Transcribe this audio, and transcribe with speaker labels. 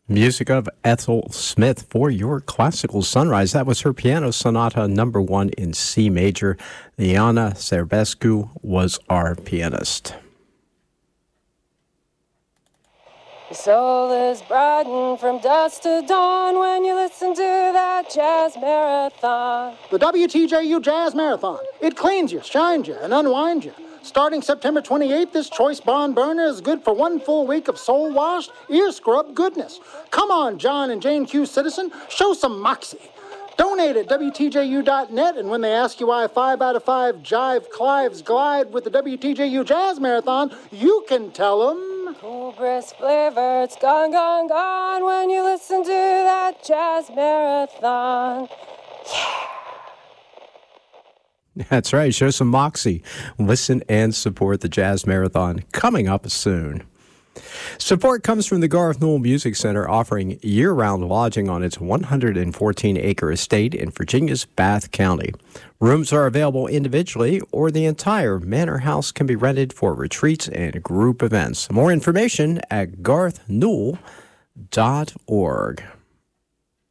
Speaker 1: Music of Ethel Smith for your classical sunrise. That was her piano sonata number 1 in C major. Liana Serbescu was our pianist.
Speaker 2: Your soul is brightened from dusk to dawn when you listen to that jazz marathon.
Speaker 3: The WTJU Jazz Marathon. It cleans you, shines you, and unwinds you. Starting September 28th, this choice bond burner is good for 1 full week of soul-washed, ear-scrub goodness. Come on, John and Jane Q. Citizen, show some moxie. Donate at WTJU.net, and when they ask you why 5 out of 5 Jive Clives glide with the WTJU Jazz Marathon, you can tell them...
Speaker 2: Cool brisk flavor, it's gone, gone, gone when you listen to that jazz marathon. Yeah!
Speaker 1: That's right. Show some moxie. Listen and support the Jazz Marathon coming up soon. Support comes from the Garth Newell Music Center, offering year-round lodging on its 114-acre estate in Virginia's Bath County. Rooms are available individually, or the entire manor house can be rented for retreats and group events. More information at garthnewell.org.